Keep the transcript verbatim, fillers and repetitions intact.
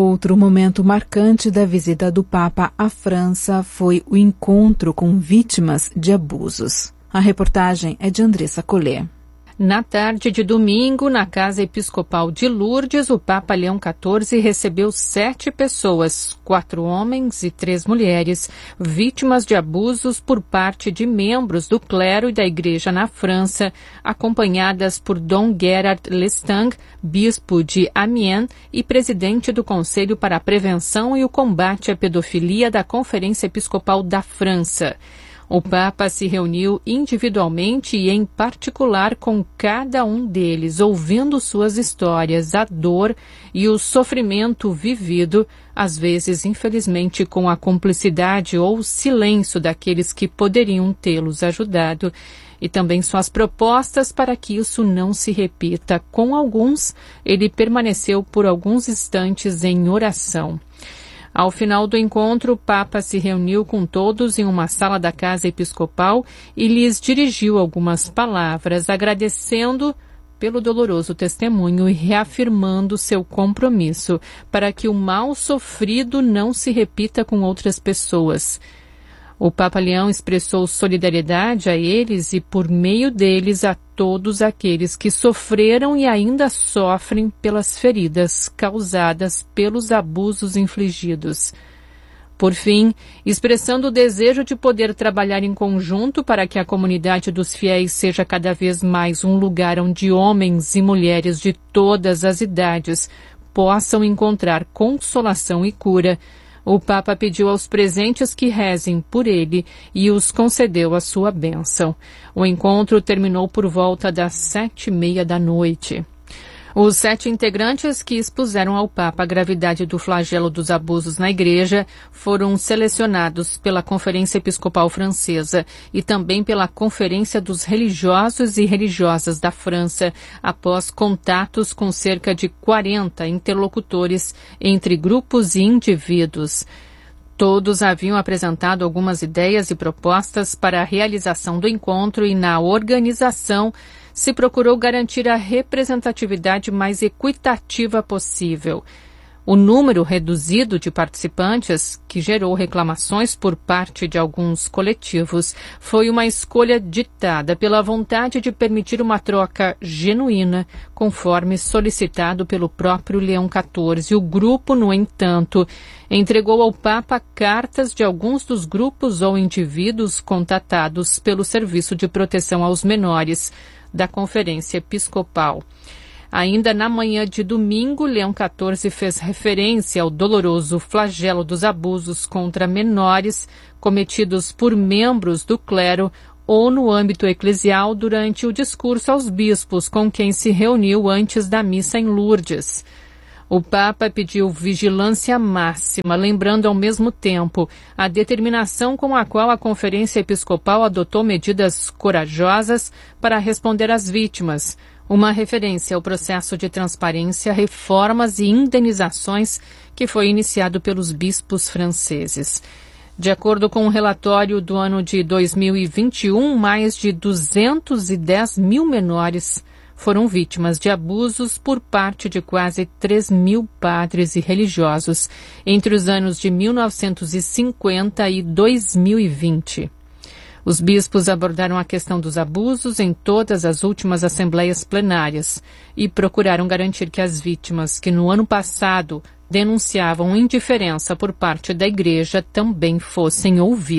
Outro momento marcante da visita do Papa à França foi o encontro com vítimas de abusos. A reportagem é de Andressa Collet. Na tarde de domingo, na Casa Episcopal de Lourdes, o Papa Leão quatorze recebeu sete pessoas, quatro homens e três mulheres, vítimas de abusos por parte de membros do clero e da Igreja na França, acompanhadas por Dom Gerard Lestang, bispo de Amiens e presidente do Conselho para a Prevenção e o Combate à Pedofilia da Conferência Episcopal da França. O Papa se reuniu individualmente e em particular com cada um deles, ouvindo suas histórias, a dor e o sofrimento vivido, às vezes, infelizmente, com a cumplicidade ou silêncio daqueles que poderiam tê-los ajudado, e também suas propostas para que isso não se repita. Com alguns, ele permaneceu por alguns instantes em oração. Ao final do encontro, o Papa se reuniu com todos em uma sala da Casa Episcopal e lhes dirigiu algumas palavras, agradecendo pelo doloroso testemunho e reafirmando seu compromisso para que o mal sofrido não se repita com outras pessoas. O Papa Leão expressou solidariedade a eles e, por meio deles, a todos aqueles que sofreram e ainda sofrem pelas feridas causadas pelos abusos infligidos. Por fim, expressando o desejo de poder trabalhar em conjunto para que a comunidade dos fiéis seja cada vez mais um lugar onde homens e mulheres de todas as idades possam encontrar consolação e cura, o Papa pediu aos presentes que rezem por ele e os concedeu a sua bênção. O encontro terminou por volta das sete e meia da noite. Os sete integrantes que expuseram ao Papa a gravidade do flagelo dos abusos na Igreja foram selecionados pela Conferência Episcopal Francesa e também pela Conferência dos Religiosos e Religiosas da França, após contatos com cerca de quarenta interlocutores entre grupos e indivíduos. Todos haviam apresentado algumas ideias e propostas para a realização do encontro e, na organização, se procurou garantir a representatividade mais equitativa possível. O número reduzido de participantes, que gerou reclamações por parte de alguns coletivos, foi uma escolha ditada pela vontade de permitir uma troca genuína, conforme solicitado pelo próprio Leão quatorze. O grupo, no entanto, entregou ao Papa cartas de alguns dos grupos ou indivíduos contatados pelo Serviço de Proteção aos Menores da Conferência Episcopal. Ainda na manhã de domingo, Leão quatorze fez referência ao doloroso flagelo dos abusos contra menores cometidos por membros do clero ou no âmbito eclesial durante o discurso aos bispos com quem se reuniu antes da missa em Lourdes. O Papa pediu vigilância máxima, lembrando ao mesmo tempo a determinação com a qual a Conferência Episcopal adotou medidas corajosas para responder às vítimas, uma referência ao processo de transparência, reformas e indenizações que foi iniciado pelos bispos franceses. De acordo com o relatório do ano de dois mil e vinte e um, mais de duzentos e dez mil menores foram vítimas de abusos por parte de quase três mil padres e religiosos entre os anos de mil novecentos e cinquenta e dois mil e vinte. Os bispos abordaram a questão dos abusos em todas as últimas assembleias plenárias e procuraram garantir que as vítimas que no ano passado denunciavam indiferença por parte da Igreja também fossem ouvidas.